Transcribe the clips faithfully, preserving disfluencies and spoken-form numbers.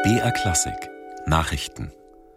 B R Klassik Nachrichten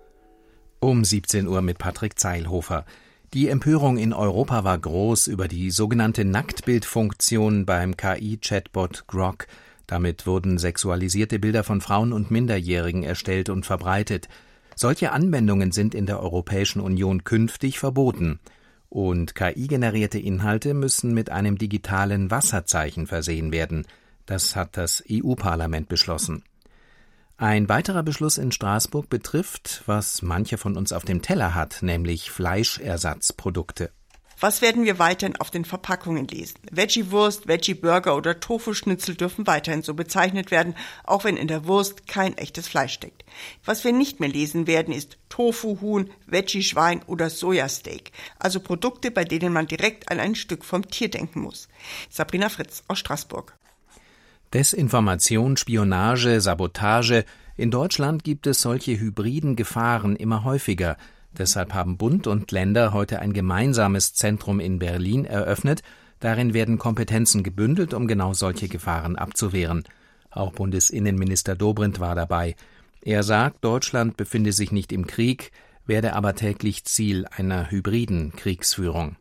um siebzehn Uhr mit Patrick Zeilhofer. Die Empörung in Europa war groß über die sogenannte Nacktbildfunktion beim K I-Chatbot Grok. Damit wurden sexualisierte Bilder von Frauen und Minderjährigen erstellt und verbreitet. Solche Anwendungen sind in der Europäischen Union künftig verboten. Und K I-generierte Inhalte müssen mit einem digitalen Wasserzeichen versehen werden. Das hat das E U-Parlament beschlossen. Ein weiterer Beschluss in Straßburg betrifft, was mancher von uns auf dem Teller hat, nämlich Fleischersatzprodukte. Was werden wir weiterhin auf den Verpackungen lesen? Veggie-Wurst, Veggie-Burger oder Tofu-Schnitzel dürfen weiterhin so bezeichnet werden, auch wenn in der Wurst kein echtes Fleisch steckt. Was wir nicht mehr lesen werden, ist Tofu-Huhn, Veggie-Schwein oder Sojasteak, also Produkte, bei denen man direkt an ein Stück vom Tier denken muss. Sabrina Fritz aus Straßburg. Desinformation, Spionage, Sabotage. In Deutschland gibt es solche hybriden Gefahren immer häufiger. Deshalb haben Bund und Länder heute ein gemeinsames Zentrum in Berlin eröffnet. Darin werden Kompetenzen gebündelt, um genau solche Gefahren abzuwehren. Auch Bundesinnenminister Dobrindt war dabei. Er sagt, Deutschland befinde sich nicht im Krieg, werde aber täglich Ziel einer hybriden Kriegsführung.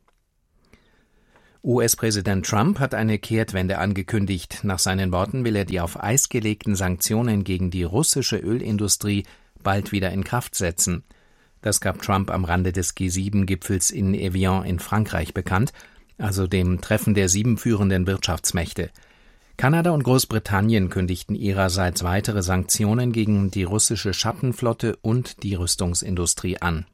U S-Präsident Trump hat eine Kehrtwende angekündigt. Nach seinen Worten will er die auf Eis gelegten Sanktionen gegen die russische Ölindustrie bald wieder in Kraft setzen. Das gab Trump am Rande des G sieben Gipfels in Evian in Frankreich bekannt, also dem Treffen der sieben führenden Wirtschaftsmächte. Kanada und Großbritannien kündigten ihrerseits weitere Sanktionen gegen die russische Schattenflotte und die Rüstungsindustrie an.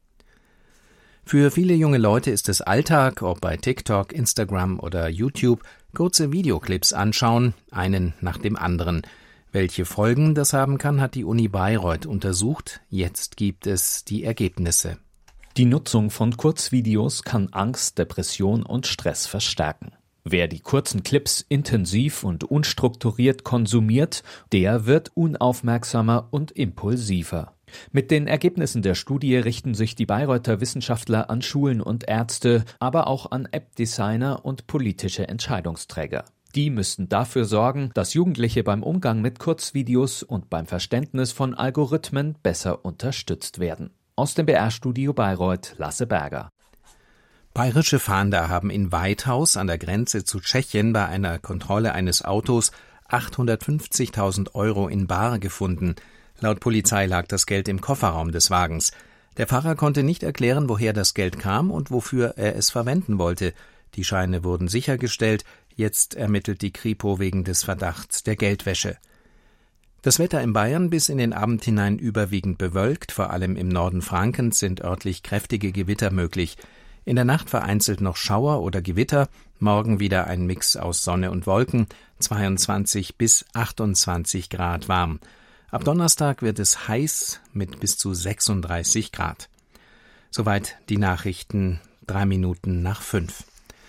Für viele junge Leute ist es Alltag, ob bei TikTok, Instagram oder YouTube, kurze Videoclips anschauen, einen nach dem anderen. Welche Folgen das haben kann, hat die Uni Bayreuth untersucht. Jetzt gibt es die Ergebnisse. Die Nutzung von Kurzvideos kann Angst, Depression und Stress verstärken. Wer die kurzen Clips intensiv und unstrukturiert konsumiert, der wird unaufmerksamer und impulsiver. Mit den Ergebnissen der Studie richten sich die Bayreuther Wissenschaftler an Schulen und Ärzte, aber auch an App-Designer und politische Entscheidungsträger. Die müssten dafür sorgen, dass Jugendliche beim Umgang mit Kurzvideos und beim Verständnis von Algorithmen besser unterstützt werden. Aus dem B R-Studio Bayreuth, Lasse Berger. Bayerische Fahnder haben in Weithaus an der Grenze zu Tschechien bei einer Kontrolle eines Autos achthundertfünfzigtausend Euro in bar gefunden. Laut Polizei lag das Geld im Kofferraum des Wagens. Der Fahrer konnte nicht erklären, woher das Geld kam und wofür er es verwenden wollte. Die Scheine wurden sichergestellt. Jetzt ermittelt die Kripo wegen des Verdachts der Geldwäsche. Das Wetter in Bayern bis in den Abend hinein überwiegend bewölkt. Vor allem im Norden Frankens sind örtlich kräftige Gewitter möglich. In der Nacht vereinzelt noch Schauer oder Gewitter. Morgen wieder ein Mix aus Sonne und Wolken. zweiundzwanzig bis achtundzwanzig Grad warm. Ab Donnerstag wird es heiß mit bis zu sechsunddreißig Grad. Soweit die Nachrichten, drei Minuten nach fünf.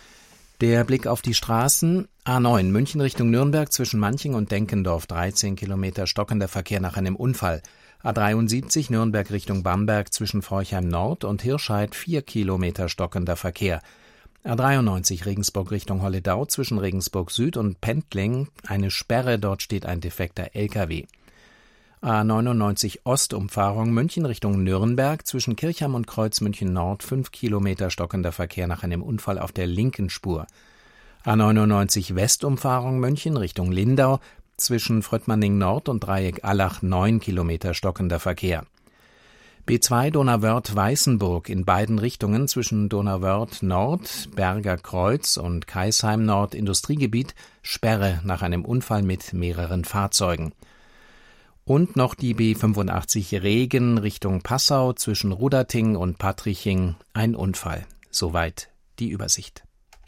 Der Blick auf die Straßen. A neun, München Richtung Nürnberg zwischen Manching und Denkendorf, dreizehn Kilometer stockender Verkehr nach einem Unfall. A dreiundsiebzig, Nürnberg Richtung Bamberg zwischen Forchheim Nord und Hirscheid, vier Kilometer stockender Verkehr. A dreiundneunzig, Regensburg Richtung Holledau zwischen Regensburg Süd und Pendling, eine Sperre, dort steht ein defekter L K W. A neunundneunzig Ostumfahrung München Richtung Nürnberg zwischen Kirchheim und Kreuz München Nord, fünf Kilometer stockender Verkehr nach einem Unfall auf der linken Spur. A neunundneunzig Westumfahrung München Richtung Lindau zwischen Fröttmanning Nord und Dreieck Allach, neun Kilometer stockender Verkehr. B zwei Donauwörth-Weißenburg in beiden Richtungen zwischen Donauwörth Nord, Berger Kreuz und Kaisheim Nord Industriegebiet, Sperre nach einem Unfall mit mehreren Fahrzeugen. Und noch die B fünfundachtzig Regen Richtung Passau zwischen Ruderting und Patriching, ein Unfall. Soweit die Übersicht.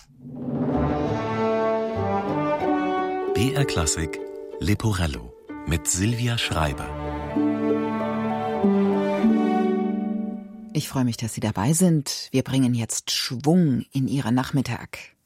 B R Klassik Leporello mit Silvia Schreiber. Ich freue mich, dass Sie dabei sind. Wir bringen jetzt Schwung in Ihren Nachmittag.